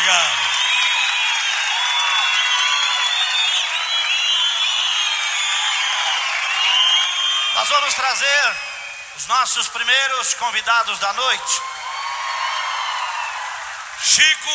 Obrigado. Nós vamos trazer os nossos primeiros convidados da noite. Chico